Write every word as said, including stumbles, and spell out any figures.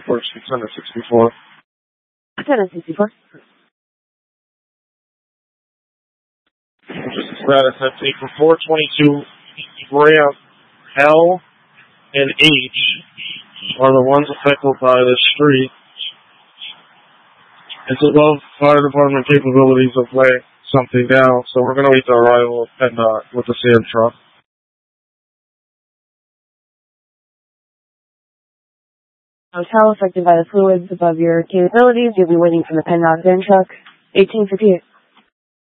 First, Lieutenant sixty-four. Lieutenant sixty-four. Status update for four twenty-two, ramp L and H are the ones affected by this street. It's above fire department capabilities of laying something down, so we're going to wait the arrival of PennDOT with the sand truck. Hotel affected by the fluids above your capabilities. You'll be waiting for the PennDOT sand truck. eighteen fifty-eight.